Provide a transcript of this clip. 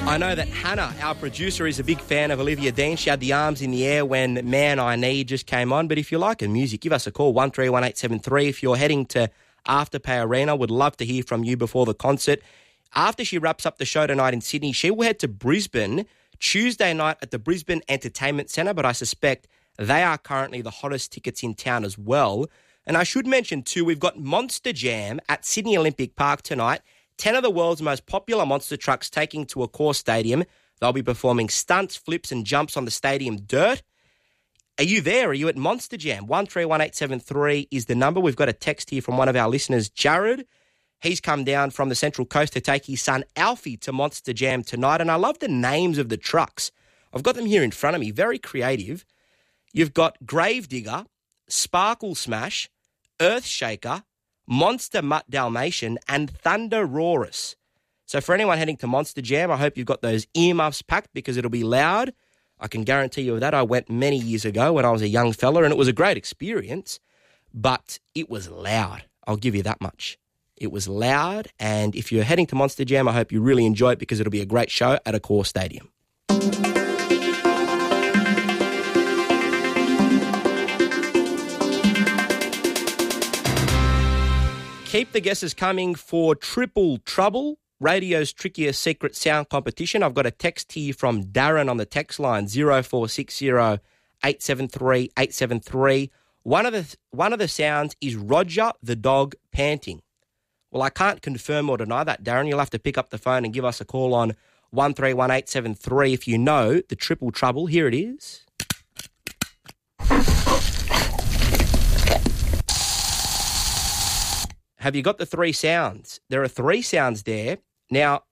I know that Hannah, our producer, is a big fan of Olivia Dean. She had the arms in the air when Man I Need just came on. But if you like her music, give us a call, 131873. If you're heading to Afterpay Arena, would love to hear from you before the concert. After she wraps up the show tonight in Sydney, she will head to Brisbane Tuesday night at the Brisbane Entertainment Centre, but I suspect they are currently the hottest tickets in town as well. And I should mention too, we've got Monster Jam at Sydney Olympic Park tonight. 10 of the world's most popular monster trucks taking to Accor Stadium. They'll be performing stunts, flips and jumps on the stadium dirt. Are you there? Are you at Monster Jam? 131873 is the number. We've got a text here from one of our listeners, Jared. He's come down from the Central Coast to take his son Alfie to Monster Jam tonight. And I love the names of the trucks. I've got them here in front of me. Very creative. You've got Gravedigger, Sparkle Smash, Earthshaker, Monster Mutt Dalmatian, and Thunder Rorus. So for anyone heading to Monster Jam, I hope you've got those earmuffs packed because it'll be loud. I can guarantee you of that. I went many years ago when I was a young fella, and it was a great experience, but it was loud. I'll give you that much. It was loud, and if you're heading to Monster Jam, I hope you really enjoy it because it'll be a great show at Accor Stadium. Keep the guesses coming for Triple Trouble, radio's trickiest secret sound competition. I've got a text here from Darren on the text line, 0460 873 873. One of the sounds is Roger the dog panting. Well, I can't confirm or deny that, Darren. You'll have to pick up the phone and give us a call on 131873 if you know the Triple Trouble. Here it is. Have you got the three sounds? There are three sounds there. Now,